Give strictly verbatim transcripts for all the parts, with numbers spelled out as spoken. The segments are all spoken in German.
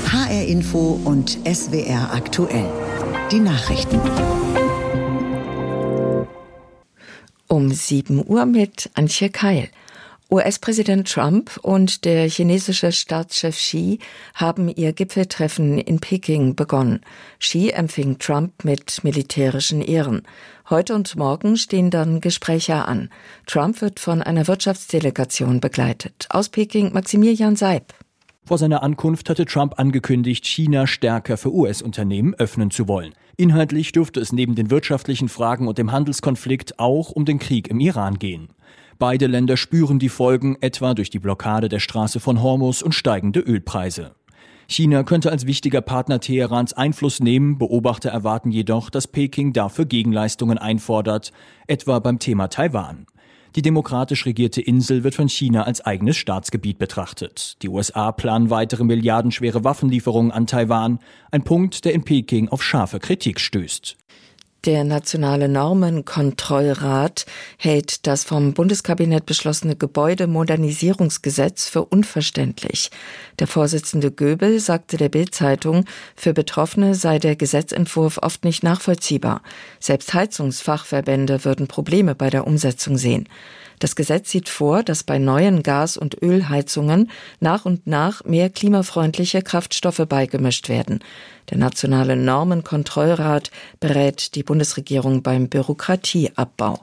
H R Info und S W R aktuell. Die Nachrichten. Um sieben Uhr mit Antje Keil. U S-Präsident Trump und der chinesische Staatschef Xi haben ihr Gipfeltreffen in Peking begonnen. Xi empfing Trump mit militärischen Ehren. Heute und morgen stehen dann Gespräche an. Trump wird von einer Wirtschaftsdelegation begleitet. Aus Peking Maximilian Seib. Vor seiner Ankunft hatte Trump angekündigt, China stärker für U S-Unternehmen öffnen zu wollen. Inhaltlich dürfte es neben den wirtschaftlichen Fragen und dem Handelskonflikt auch um den Krieg im Iran gehen. Beide Länder spüren die Folgen, etwa durch die Blockade der Straße von Hormuz und steigende Ölpreise. China könnte als wichtiger Partner Teherans Einfluss nehmen, Beobachter erwarten jedoch, dass Peking dafür Gegenleistungen einfordert, etwa beim Thema Taiwan. Die demokratisch regierte Insel wird von China als eigenes Staatsgebiet betrachtet. Die U S A planen weitere milliardenschwere Waffenlieferungen an Taiwan, ein Punkt, der in Peking auf scharfe Kritik stößt. Der Nationale Normenkontrollrat hält das vom Bundeskabinett beschlossene Gebäudemodernisierungsgesetz für unverständlich. Der Vorsitzende Göbel sagte der Bild-Zeitung, für Betroffene sei der Gesetzentwurf oft nicht nachvollziehbar. Selbst Heizungsfachverbände würden Probleme bei der Umsetzung sehen. Das Gesetz sieht vor, dass bei neuen Gas- und Ölheizungen nach und nach mehr klimafreundliche Kraftstoffe beigemischt werden. Der Nationale Normenkontrollrat berät die Bundesregierung beim Bürokratieabbau.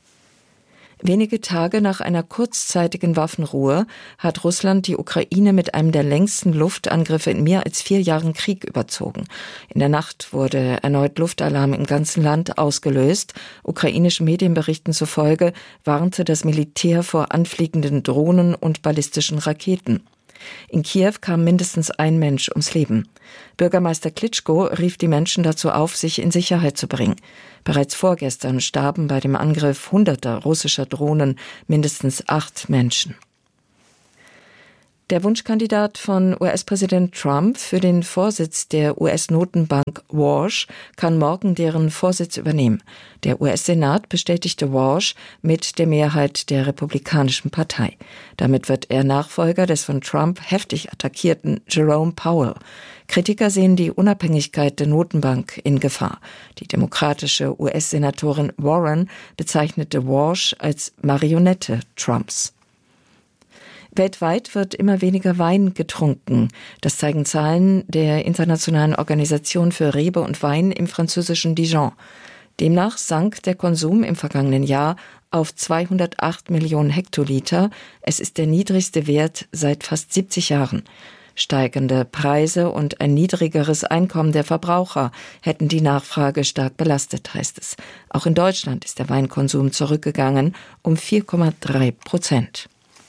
Wenige Tage nach einer kurzzeitigen Waffenruhe hat Russland die Ukraine mit einem der längsten Luftangriffe in mehr als vier Jahren Krieg überzogen. In der Nacht wurde erneut Luftalarm im ganzen Land ausgelöst. Ukrainischen Medienberichten zufolge warnte das Militär vor anfliegenden Drohnen und ballistischen Raketen. In Kiew kam mindestens ein Mensch ums Leben. Bürgermeister Klitschko rief die Menschen dazu auf, sich in Sicherheit zu bringen. Bereits vorgestern starben bei dem Angriff hunderter russischer Drohnen mindestens acht Menschen. Der Wunschkandidat von U S-Präsident Trump für den Vorsitz der U S-Notenbank Walsh kann morgen deren Vorsitz übernehmen. Der U S-Senat bestätigte Walsh mit der Mehrheit der Republikanischen Partei. Damit wird er Nachfolger des von Trump heftig attackierten Jerome Powell. Kritiker sehen die Unabhängigkeit der Notenbank in Gefahr. Die demokratische U S-Senatorin Warren bezeichnete Walsh als Marionette Trumps. Weltweit wird immer weniger Wein getrunken. Das zeigen Zahlen der Internationalen Organisation für Rebe und Wein im französischen Dijon. Demnach sank der Konsum im vergangenen Jahr auf zweihundertacht Millionen Hektoliter. Es ist der niedrigste Wert seit fast siebzig Jahren. Steigende Preise und ein niedrigeres Einkommen der Verbraucher hätten die Nachfrage stark belastet, heißt es. Auch in Deutschland ist der Weinkonsum zurückgegangen um vier Komma drei Prozent.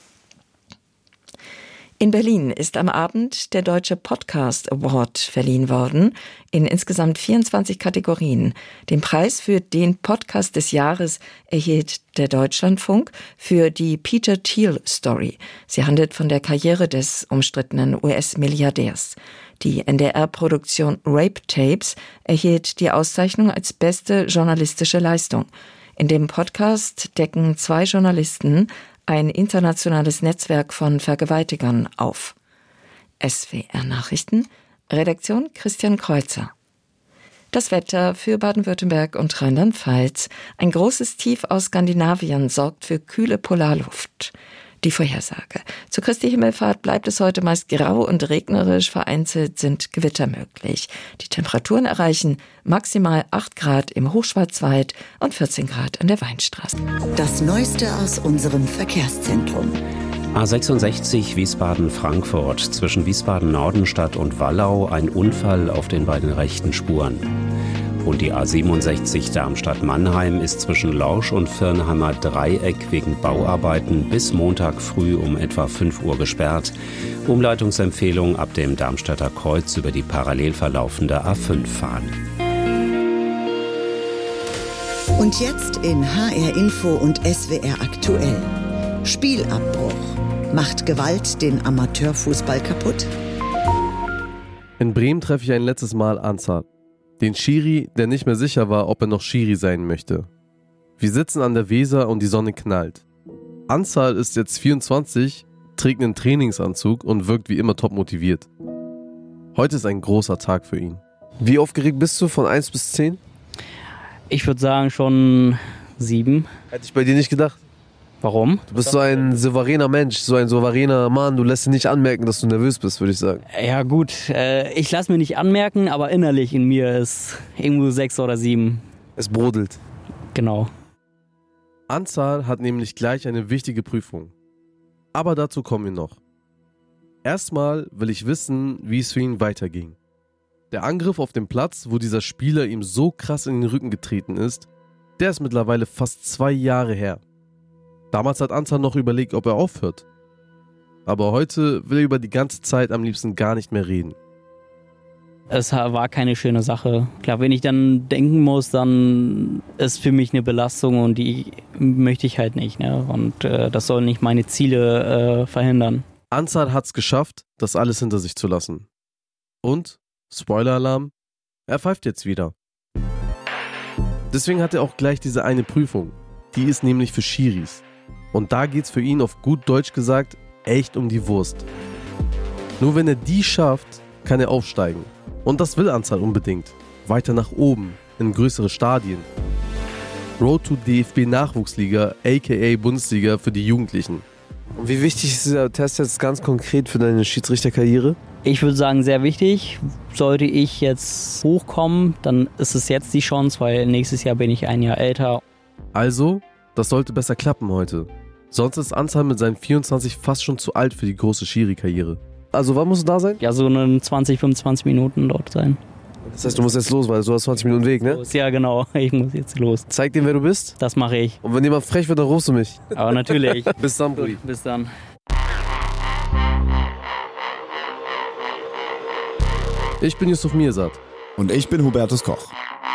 In Berlin ist am Abend der Deutsche Podcast Award verliehen worden, in insgesamt vierundzwanzig Kategorien. Den Preis für den Podcast des Jahres erhielt der Deutschlandfunk für die Peter Thiel Story. Sie handelt von der Karriere des umstrittenen U S-Milliardärs. Die N D R-Produktion Rape Tapes erhielt die Auszeichnung als beste journalistische Leistung. In dem Podcast decken zwei Journalisten ein internationales Netzwerk von Vergewaltigern auf. S W R-Nachrichten, Redaktion Christian Kreuzer. Das Wetter für Baden-Württemberg und Rheinland-Pfalz. Ein großes Tief aus Skandinavien sorgt für kühle Polarluft. Die Vorhersage. Zu Christi Himmelfahrt bleibt es heute meist grau und regnerisch, vereinzelt sind Gewitter möglich. Die Temperaturen erreichen maximal acht Grad im Hochschwarzwald und vierzehn Grad an der Weinstraße. Das Neueste aus unserem Verkehrszentrum. A sechsundsechzig Wiesbaden-Frankfurt, zwischen Wiesbaden-Nordenstadt und Wallau ein Unfall auf den beiden rechten Spuren. Und die A siebenundsechzig Darmstadt-Mannheim ist zwischen Lorsch und Virnheimer Dreieck wegen Bauarbeiten bis Montag früh um etwa fünf Uhr gesperrt. Umleitungsempfehlung ab dem Darmstädter Kreuz über die parallel verlaufende A fünf fahren. Und jetzt in H R Info und S W R aktuell. Spielabbruch. Macht Gewalt den Amateurfußball kaputt? In Bremen treffe ich ein letztes Mal Ansar, den Schiri, der nicht mehr sicher war, ob er noch Schiri sein möchte. Wir sitzen an der Weser und die Sonne knallt. Ansar ist jetzt vierundzwanzig, trägt einen Trainingsanzug und wirkt wie immer top motiviert. Heute ist ein großer Tag für ihn. Wie aufgeregt bist du von eins bis zehn? Ich würde sagen schon sieben. Hätte ich bei dir nicht gedacht. Warum? Du bist so ein souveräner Mensch, so ein souveräner Mann. Du lässt dir nicht anmerken, dass du nervös bist, würde ich sagen. Ja gut, äh, ich lasse mir nicht anmerken, aber innerlich in mir ist irgendwo sechs oder sieben. Es brodelt. Genau. Ansar hat nämlich gleich eine wichtige Prüfung. Aber dazu kommen wir noch. Erstmal will ich wissen, wie es für ihn weiterging. Der Angriff auf den Platz, wo dieser Spieler ihm so krass in den Rücken getreten ist, der ist mittlerweile fast zwei Jahre her. Damals hat Ansar noch überlegt, ob er aufhört. Aber heute will er über die ganze Zeit am liebsten gar nicht mehr reden. Es war keine schöne Sache. Klar, wenn ich dann denken muss, dann ist für mich eine Belastung und die möchte ich halt nicht. Ne? Und äh, das soll nicht meine Ziele äh, verhindern. Ansar hat es geschafft, das alles hinter sich zu lassen. Und, Spoiler-Alarm, er pfeift jetzt wieder. Deswegen hat er auch gleich diese eine Prüfung. Die ist nämlich für Schiris. Und da geht's für ihn auf gut Deutsch gesagt echt um die Wurst. Nur wenn er die schafft, kann er aufsteigen. Und das will Ansar unbedingt. Weiter nach oben, in größere Stadien. Road to D F B-Nachwuchsliga, aka Bundesliga für die Jugendlichen. Und wie wichtig ist dieser Test jetzt ganz konkret für deine Schiedsrichterkarriere? Ich würde sagen, sehr wichtig. Sollte ich jetzt hochkommen, dann ist es jetzt die Chance, weil nächstes Jahr bin ich ein Jahr älter. Also, das sollte besser klappen heute. Sonst ist Ansar mit seinen vierundzwanzig fast schon zu alt für die große Schiri-Karriere. Also wann musst du da sein? Ja, so in zwanzig, fünfundzwanzig Minuten dort sein. Das heißt, du musst jetzt los, weil du hast zwanzig Minuten Weg, ne? Ja, genau. Ich muss jetzt los. Zeig dem, wer du bist. Das mache ich. Und wenn jemand frech wird, dann rufst du mich. Aber natürlich. Bis dann, Brudi. Bis dann. Ich bin Yusuf Mirsad. Und ich bin Hubertus Koch.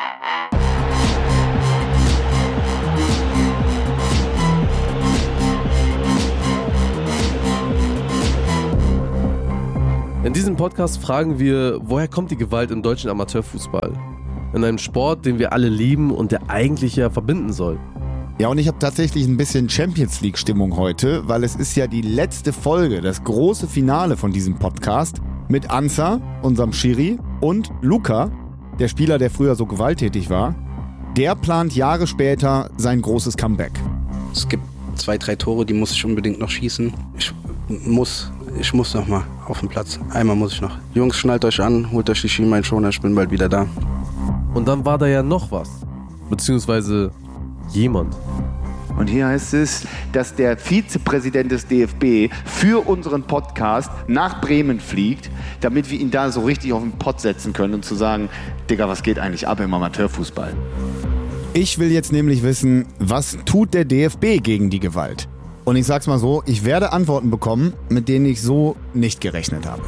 In diesem Podcast fragen wir, woher kommt die Gewalt im deutschen Amateurfußball? In einem Sport, den wir alle lieben und der eigentlich ja verbinden soll. Ja, und ich habe tatsächlich ein bisschen Champions League-Stimmung heute, weil es ist ja die letzte Folge, das große Finale von diesem Podcast mit Ansar, unserem Schiri, und Luca, der Spieler, der früher so gewalttätig war. Der plant Jahre später sein großes Comeback. Es gibt zwei, drei Tore, die muss ich unbedingt noch schießen. Ich muss, ich muss noch mal auf den Platz. Einmal muss ich noch. Jungs, schnallt euch an, holt euch die Schienbeinschoner, ich bin bald wieder da. Und dann war da ja noch was. Beziehungsweise jemand. Und hier heißt es, dass der Vizepräsident des D F B für unseren Podcast nach Bremen fliegt, damit wir ihn da so richtig auf den Pott setzen können und zu sagen, Digga, was geht eigentlich ab im Amateurfußball? Ich will jetzt nämlich wissen, was tut der D F B gegen die Gewalt? Und ich sag's mal so, ich werde Antworten bekommen, mit denen ich so nicht gerechnet habe.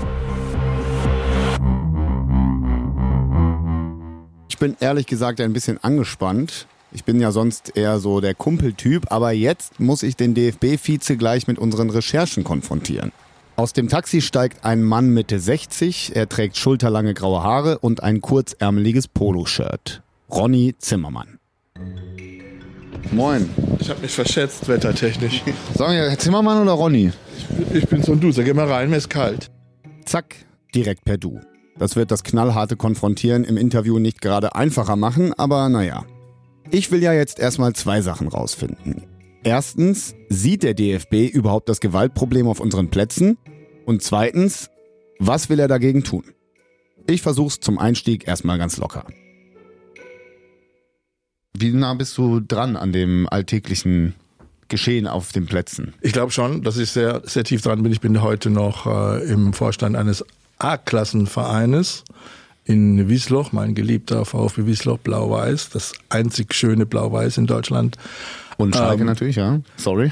Ich bin ehrlich gesagt ein bisschen angespannt. Ich bin ja sonst eher so der Kumpeltyp, aber jetzt muss ich den D F B-Vize gleich mit unseren Recherchen konfrontieren. Aus dem Taxi steigt ein Mann Mitte sechzig, er trägt schulterlange graue Haare und ein kurzärmeliges Poloshirt. Ronny Zimmermann. Moin. Ich habe mich verschätzt, wettertechnisch. Sagen wir, Herr Zimmermann oder Ronny? Ich, ich bin so ein Du, sag mal rein, mir ist kalt. Zack, direkt per Du. Das wird das knallharte Konfrontieren im Interview nicht gerade einfacher machen, aber naja. Ich will ja jetzt erstmal zwei Sachen rausfinden. Erstens, sieht der D F B überhaupt das Gewaltproblem auf unseren Plätzen? Und zweitens, was will er dagegen tun? Ich versuch's zum Einstieg erstmal ganz locker. Wie nah bist du dran an dem alltäglichen Geschehen auf den Plätzen? Ich glaube schon, dass ich sehr, sehr tief dran bin. Ich bin heute noch äh, im Vorstand eines A-Klassenvereines in Wiesloch, mein geliebter VfB Wiesloch, Blau-Weiß, das einzig schöne Blau-Weiß in Deutschland. Und Schalke ähm, natürlich, ja. Sorry.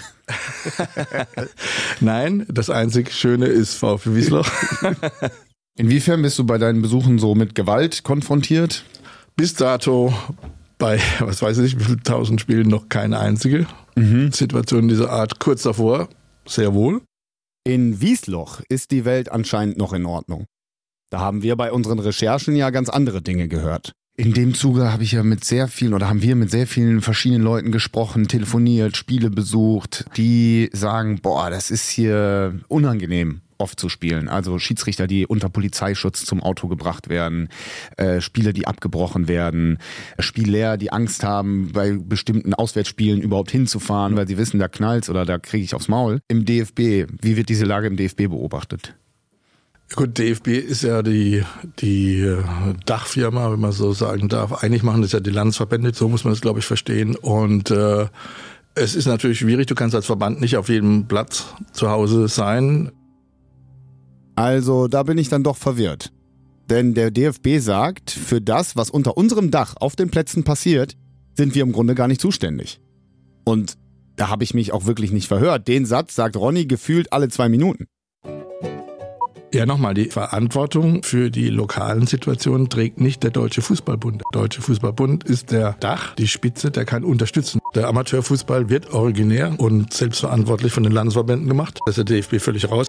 Nein, das einzig Schöne ist VfB Wiesloch. Inwiefern bist du bei deinen Besuchen so mit Gewalt konfrontiert? Bis dato bei, was weiß ich, wie viele tausend Spielen noch keine einzige mhm. Situation dieser Art. Kurz davor, sehr wohl. In Wiesloch ist die Welt anscheinend noch in Ordnung. Da haben wir bei unseren Recherchen ja ganz andere Dinge gehört. In dem Zuge habe ich ja mit sehr vielen oder haben wir mit sehr vielen verschiedenen Leuten gesprochen, telefoniert, Spiele besucht, die sagen, boah, das ist hier unangenehm. oft zu Spielen. Also Schiedsrichter, die unter Polizeischutz zum Auto gebracht werden, äh, Spiele, die abgebrochen werden, Spieler, die Angst haben, bei bestimmten Auswärtsspielen überhaupt hinzufahren, weil sie wissen, da knallt's oder da kriege ich aufs Maul. Im D F B, wie wird diese Lage im D F B beobachtet? Gut, D F B ist ja die, die Dachfirma, wenn man so sagen darf. Eigentlich machen das ja die Landesverbände, so muss man das, glaube ich, verstehen. Und äh, es ist natürlich schwierig, du kannst als Verband nicht auf jedem Platz zu Hause sein. Also da bin ich dann doch verwirrt. Denn der D F B sagt, für das, was unter unserem Dach auf den Plätzen passiert, sind wir im Grunde gar nicht zuständig. Und da habe ich mich auch wirklich nicht verhört. Den Satz sagt Ronny gefühlt alle zwei Minuten. Ja, nochmal, die Verantwortung für die lokalen Situationen trägt nicht der Deutsche Fußballbund. Der Deutsche Fußballbund ist der Dach, die Spitze, der kann unterstützen. Der Amateurfußball wird originär und selbstverantwortlich von den Landesverbänden gemacht. Da ist der D F B völlig raus.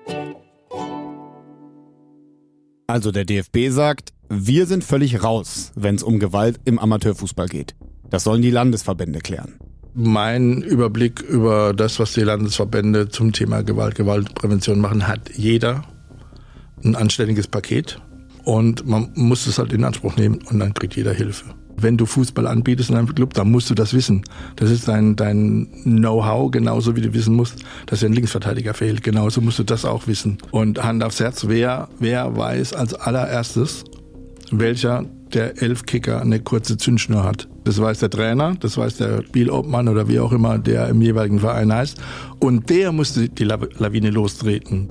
Also der D F B sagt, wir sind völlig raus, wenn es um Gewalt im Amateurfußball geht. Das sollen die Landesverbände klären. Mein Überblick über das, was die Landesverbände zum Thema Gewalt, Gewaltprävention machen, hat jeder ein anständiges Paket und man muss es halt in Anspruch nehmen und dann kriegt jeder Hilfe. Wenn du Fußball anbietest in einem Club, dann musst du das wissen. Das ist dein, dein Know-how, genauso wie du wissen musst, dass dir ein Linksverteidiger fehlt. Genauso musst du das auch wissen. Und Hand aufs Herz, wer, wer weiß als allererstes, welcher der elf Kicker eine kurze Zündschnur hat. Das weiß der Trainer, das weiß der Spielobmann oder wie auch immer der im jeweiligen Verein heißt. Und der muss die, die Lawine lostreten.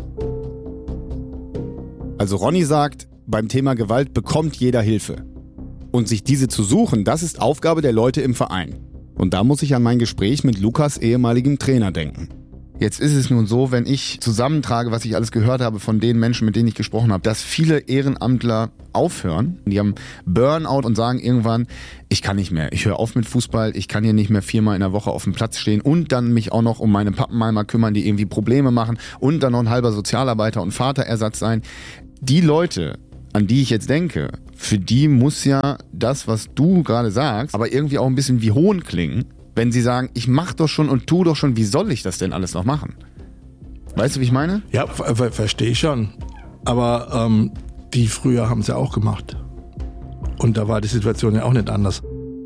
Also Ronny sagt, beim Thema Gewalt bekommt jeder Hilfe. Und sich diese zu suchen, das ist Aufgabe der Leute im Verein. Und da muss ich an mein Gespräch mit Lukas ehemaligem Trainer denken. Jetzt ist es nun so, wenn ich zusammentrage, was ich alles gehört habe von den Menschen, mit denen ich gesprochen habe, dass viele Ehrenamtler aufhören. Die haben Burnout und sagen irgendwann, ich kann nicht mehr, ich höre auf mit Fußball, ich kann hier nicht mehr viermal in der Woche auf dem Platz stehen und dann mich auch noch um meine Pappenheimer kümmern, die irgendwie Probleme machen und dann noch ein halber Sozialarbeiter und Vaterersatz sein. Die Leute, an die ich jetzt denke, für die muss ja das, was du gerade sagst, aber irgendwie auch ein bisschen wie Hohn klingen, wenn sie sagen, ich mach doch schon und tu doch schon, wie soll ich das denn alles noch machen? Weißt du, wie ich meine? Ja, ver- ver- verstehe ich schon. Aber ähm, die früher haben es ja auch gemacht. Und da war die Situation ja auch nicht anders.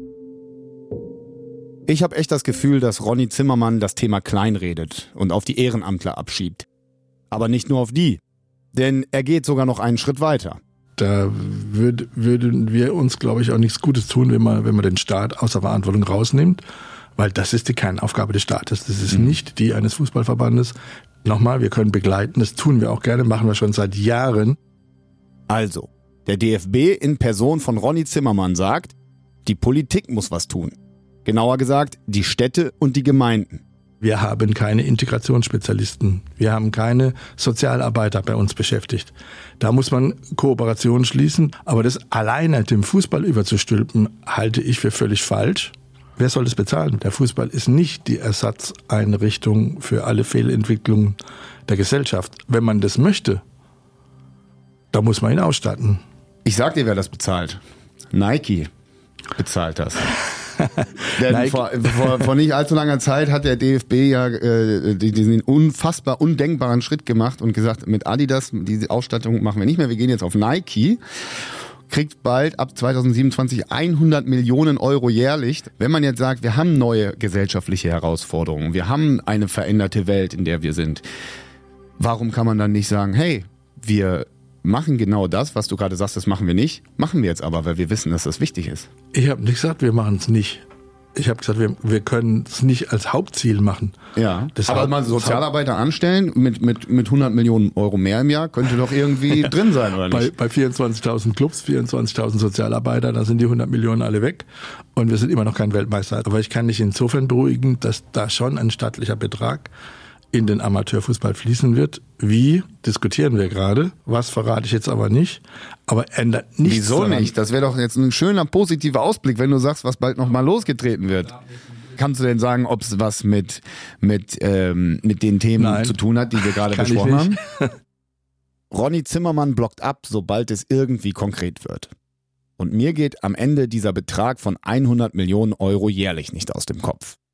Ich habe echt das Gefühl, dass Ronny Zimmermann das Thema kleinredet und auf die Ehrenamtler abschiebt. Aber nicht nur auf die. Denn er geht sogar noch einen Schritt weiter. Da würd, würden wir uns, glaube ich, auch nichts Gutes tun, wenn man, wenn man den Staat aus der Verantwortung rausnimmt. Weil das ist die Kernaufgabe des Staates. Das ist mhm. nicht die eines Fußballverbandes. Nochmal, wir können begleiten, das tun wir auch gerne, machen wir schon seit Jahren. Also, der D F B in Person von Ronny Zimmermann sagt, die Politik muss was tun. Genauer gesagt, die Städte und die Gemeinden. Wir haben keine Integrationsspezialisten. Wir haben keine Sozialarbeiter bei uns beschäftigt. Da muss man Kooperationen schließen. Aber das alleine dem Fußball überzustülpen, halte ich für völlig falsch. Wer soll das bezahlen? Der Fußball ist nicht die Ersatzeinrichtung für alle Fehlentwicklungen der Gesellschaft. Wenn man das möchte, da muss man ihn ausstatten. Ich sag dir, wer das bezahlt. Nike bezahlt das. Denn vor, vor, vor nicht allzu langer Zeit hat der D F B ja äh, diesen unfassbar undenkbaren Schritt gemacht und gesagt, mit Adidas, diese Ausstattung machen wir nicht mehr, wir gehen jetzt auf Nike. Kriegt bald ab zwanzig siebenundzwanzig hundert Millionen Euro jährlich. Wenn man jetzt sagt, wir haben neue gesellschaftliche Herausforderungen, wir haben eine veränderte Welt, in der wir sind, warum kann man dann nicht sagen, hey, wir machen genau das, was du gerade sagst, das machen wir nicht, machen wir jetzt aber, weil wir wissen, dass das wichtig ist. Ich habe nicht gesagt, wir machen es nicht. Ich habe gesagt, wir, wir können es nicht als Hauptziel machen. Ja, das aber Haupt- mal Sozialarbeiter anstellen mit, mit, mit hundert Millionen Euro mehr im Jahr könnte doch irgendwie ja. drin sein, oder nicht? Bei, bei vierundzwanzigtausend Clubs, vierundzwanzigtausend Sozialarbeiter, da sind die hundert Millionen alle weg und wir sind immer noch kein Weltmeister. Aber ich kann dich insofern beruhigen, dass da schon ein staatlicher Betrag in den Amateurfußball fließen wird. Wie, diskutieren wir gerade. Was verrate ich jetzt aber nicht. Aber ändert nichts Wieso daran. nicht? Das wäre doch jetzt ein schöner, positiver Ausblick, wenn du sagst, was bald nochmal losgetreten wird. Kannst du denn sagen, ob es was mit, mit, ähm, mit den Themen Nein. zu tun hat, die wir gerade Kann besprochen ich haben? nicht. Ronny Zimmermann blockt ab, sobald es irgendwie konkret wird. Und mir geht am Ende dieser Betrag von hundert Millionen Euro jährlich nicht aus dem Kopf.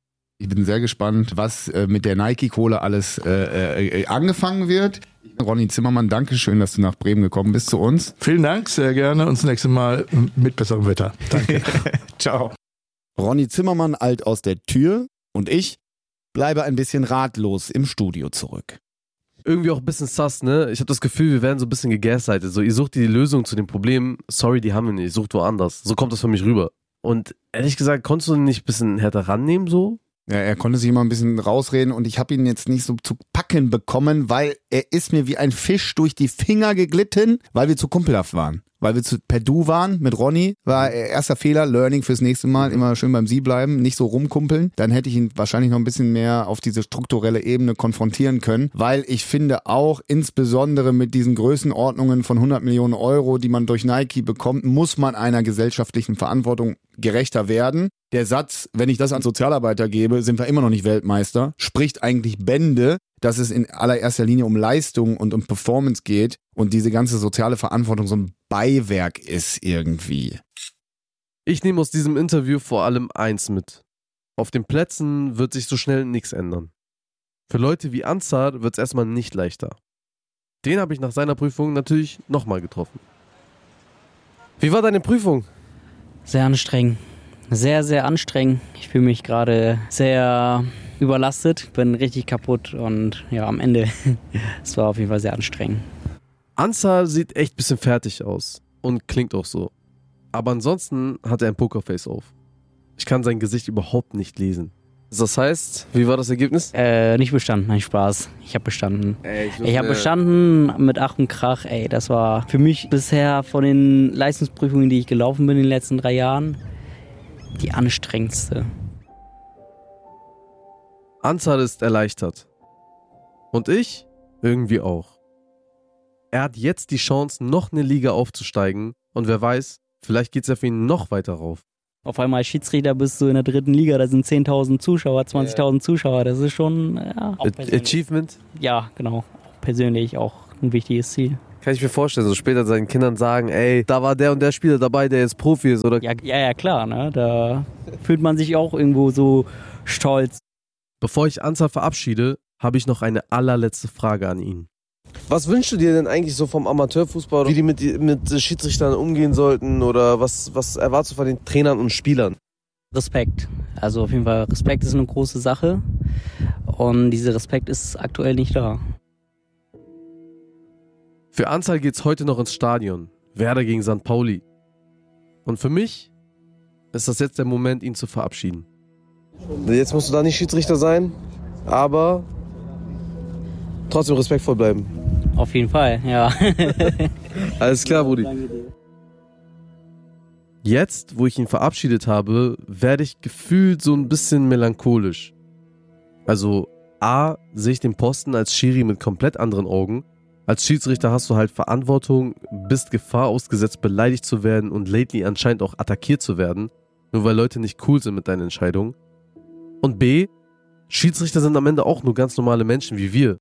Ich bin sehr gespannt, was äh, mit der Nike-Kohle alles äh, äh, angefangen wird. Ronny Zimmermann, danke schön, dass du nach Bremen gekommen bist zu uns. Vielen Dank, sehr gerne und das nächste Mal mit besserem Wetter. Danke. Ciao. Ronny Zimmermann eilt aus der Tür und ich bleibe ein bisschen ratlos im Studio zurück. Irgendwie auch ein bisschen sass, ne? Ich habe das Gefühl, wir werden so ein bisschen gegaslightet. So, ihr sucht die Lösung zu den Problemen, sorry, die haben wir nicht, sucht woanders. So kommt das für mich rüber. Und ehrlich gesagt, konntest du ihn nicht ein bisschen härter rannehmen so? Ja, er konnte sich immer ein bisschen rausreden und ich habe ihn jetzt nicht so zu packen bekommen, weil er ist mir wie ein Fisch durch die Finger geglitten, weil wir zu kumpelhaft waren. Weil wir zu per Du waren mit Ronny, war erster Fehler, Learning fürs nächste Mal, immer schön beim Sie bleiben, nicht so rumkumpeln. Dann hätte ich ihn wahrscheinlich noch ein bisschen mehr auf diese strukturelle Ebene konfrontieren können, weil ich finde auch, insbesondere mit diesen Größenordnungen von hundert Millionen Euro, die man durch Nike bekommt, muss man einer gesellschaftlichen Verantwortung gerechter werden. Der Satz, wenn ich das an Sozialarbeiter gebe, sind wir immer noch nicht Weltmeister, spricht eigentlich Bände, dass es in allererster Linie um Leistung und um Performance geht und diese ganze soziale Verantwortung so ein Beiwerk ist irgendwie. Ich nehme aus diesem Interview vor allem eins mit. Auf den Plätzen wird sich so schnell nichts ändern. Für Leute wie Ansar wird es erstmal nicht leichter. Den habe ich nach seiner Prüfung natürlich nochmal getroffen. Wie war deine Prüfung? Sehr anstrengend. Sehr, sehr anstrengend. Ich fühle mich gerade sehr überlastet, bin richtig kaputt und ja, am Ende, es war auf jeden Fall sehr anstrengend. Ansar sieht echt ein bisschen fertig aus und klingt auch so. Aber ansonsten hat er ein Pokerface auf. Ich kann sein Gesicht überhaupt nicht lesen. Das heißt, wie war das Ergebnis? Äh, nicht bestanden, nein, Spaß. Ich habe bestanden. Ey, ich ich habe bestanden mit Ach und Krach. Ey, das war für mich bisher von den Leistungsprüfungen, die ich gelaufen bin in den letzten drei Jahren, die anstrengendste. Ansar ist erleichtert. Und ich irgendwie auch. Er hat jetzt die Chance, noch eine Liga aufzusteigen und wer weiß, vielleicht geht es ja für ihn noch weiter rauf. Auf einmal als Schiedsrichter bist du in der dritten Liga, da sind zehntausend Zuschauer, zwanzigtausend yeah. Zuschauer, das ist schon ja, auch Achievement? Ja, genau. Persönlich auch ein wichtiges Ziel. Kann ich mir vorstellen, so später seinen Kindern sagen, ey, da war der und der Spieler dabei, der jetzt Profi ist, oder? Ja, ja, ja klar, ne? Da fühlt man sich auch irgendwo so stolz. Bevor ich Ansar verabschiede, habe ich noch eine allerletzte Frage an ihn. Was wünschst du dir denn eigentlich so vom Amateurfußball, wie die mit, mit Schiedsrichtern umgehen sollten oder was, was erwartest du von den Trainern und Spielern? Respekt. Also auf jeden Fall, Respekt ist eine große Sache und dieser Respekt ist aktuell nicht da. Für Ansar geht's heute noch ins Stadion. Werder gegen Sankt Pauli. Und für mich ist das jetzt der Moment, ihn zu verabschieden. Jetzt musst du da nicht Schiedsrichter sein, aber trotzdem respektvoll bleiben. Auf jeden Fall, ja. Alles klar, Brudi. Jetzt, wo ich ihn verabschiedet habe, werde ich gefühlt so ein bisschen melancholisch. Also A, sehe ich den Posten als Schiri mit komplett anderen Augen. Als Schiedsrichter hast du halt Verantwortung, bist Gefahr ausgesetzt, beleidigt zu werden und lately anscheinend auch attackiert zu werden, nur weil Leute nicht cool sind mit deinen Entscheidungen. Und B, Schiedsrichter sind am Ende auch nur ganz normale Menschen wie wir.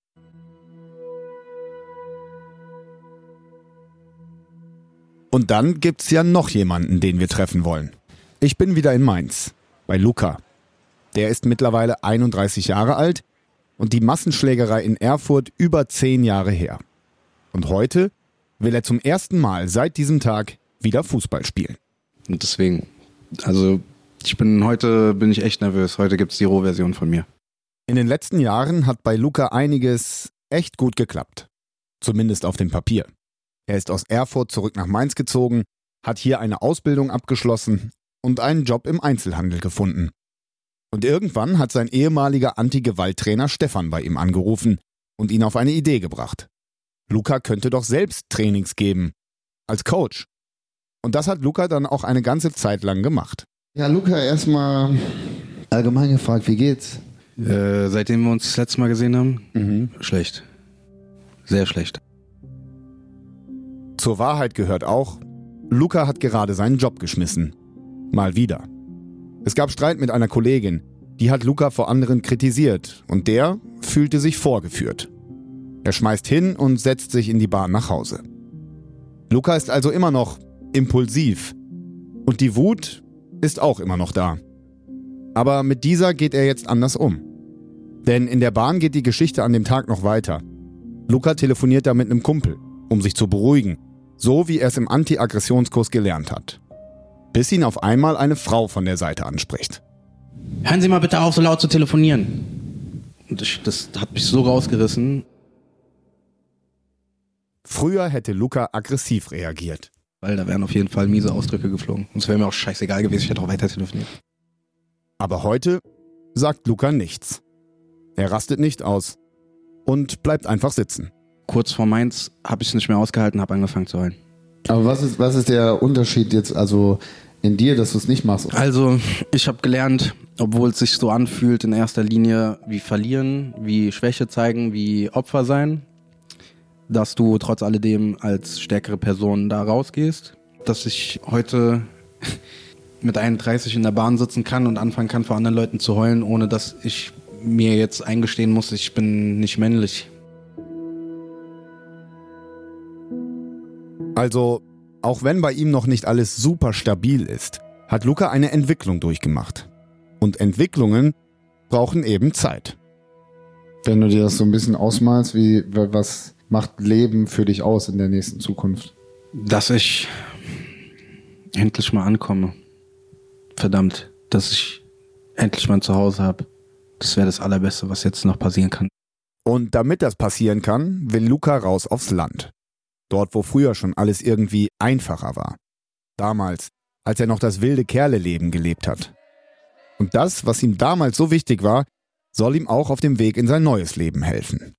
Und dann gibt's ja noch jemanden, den wir treffen wollen. Ich bin wieder in Mainz, bei Luca. Der ist mittlerweile einunddreißig Jahre alt und die Massenschlägerei in Erfurt über zehn Jahre her. Und heute will er zum ersten Mal seit diesem Tag wieder Fußball spielen. Und deswegen, also ich bin heute bin ich echt nervös. Heute gibt's die Rohversion von mir. In den letzten Jahren hat bei Luca einiges echt gut geklappt. Zumindest auf dem Papier. Er ist aus Erfurt zurück nach Mainz gezogen, hat hier eine Ausbildung abgeschlossen und einen Job im Einzelhandel gefunden. Und irgendwann hat sein ehemaliger Anti-Gewalt-Trainer Stefan bei ihm angerufen und ihn auf eine Idee gebracht. Luca könnte doch selbst Trainings geben, als Coach. Und das hat Luca dann auch eine ganze Zeit lang gemacht. Ja, Luca, erstmal allgemein gefragt, wie geht's? Äh, seitdem wir uns das letzte Mal gesehen haben, mhm. schlecht. Sehr schlecht. Zur Wahrheit gehört auch, Luca hat gerade seinen Job geschmissen. Mal wieder. Es gab Streit mit einer Kollegin, die hat Luca vor anderen kritisiert und der fühlte sich vorgeführt. Er schmeißt hin und setzt sich in die Bahn nach Hause. Luca ist also immer noch impulsiv und die Wut ist auch immer noch da. Aber mit dieser geht er jetzt anders um. Denn in der Bahn geht die Geschichte an dem Tag noch weiter. Luca telefoniert da mit einem Kumpel, um sich zu beruhigen, so wie er es im Anti-Aggressionskurs gelernt hat. Bis ihn auf einmal eine Frau von der Seite anspricht. Hören Sie mal bitte auf, so laut zu telefonieren. Und ich, das hat mich so rausgerissen. Früher hätte Luca aggressiv reagiert. Weil da wären auf jeden Fall miese Ausdrücke geflogen. Und es wäre mir auch scheißegal gewesen, ich hätte auch weiter telefoniert. Aber heute sagt Luca nichts. Er rastet nicht aus und bleibt einfach sitzen. Kurz vor Mainz habe ich es nicht mehr ausgehalten, habe angefangen zu heulen. Aber was ist, was ist der Unterschied jetzt also in dir, dass du es nicht machst? Also ich habe gelernt, obwohl es sich so anfühlt, in erster Linie wie verlieren, wie Schwäche zeigen, wie Opfer sein, dass du trotz alledem als stärkere Person da rausgehst. Dass ich heute mit einunddreißig in der Bahn sitzen kann und anfangen kann, vor anderen Leuten zu heulen, ohne dass ich mir jetzt eingestehen muss, ich bin nicht männlich. Also, auch wenn bei ihm noch nicht alles super stabil ist, hat Luca eine Entwicklung durchgemacht. Und Entwicklungen brauchen eben Zeit. Wenn du dir das so ein bisschen ausmalst, wie, was macht Leben für dich aus in der nächsten Zukunft? Dass ich endlich mal ankomme. Verdammt, dass ich endlich mal ein Zuhause habe. Das wäre das Allerbeste, was jetzt noch passieren kann. Und damit das passieren kann, will Luca raus aufs Land. Dort, wo früher schon alles irgendwie einfacher war. Damals, als er noch das wilde Kerle-Leben gelebt hat. Und das, was ihm damals so wichtig war, soll ihm auch auf dem Weg in sein neues Leben helfen.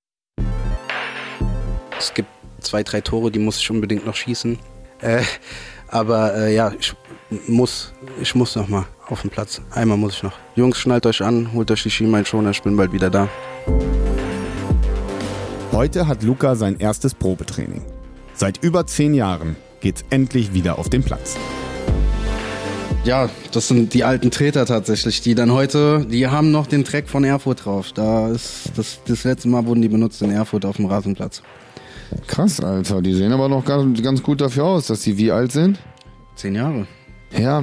Es gibt zwei, drei Tore, die muss ich unbedingt noch schießen. Äh, aber äh, ja, ich muss, ich muss noch mal auf den Platz. Einmal muss ich noch. Jungs, schnallt euch an, holt euch die Schienbeinschoner, ich bin bald wieder da. Heute hat Luca sein erstes Probetraining. Seit über zehn Jahren geht's endlich wieder auf den Platz. Ja, das sind die alten Treter tatsächlich, die dann heute, die haben noch den Track von Erfurt drauf. Da ist das, das letzte Mal wurden die benutzt in Erfurt auf dem Rasenplatz. Krass, Alter. Die sehen aber noch ganz, ganz gut dafür aus, dass sie wie alt sind? Zehn Jahre. Ja,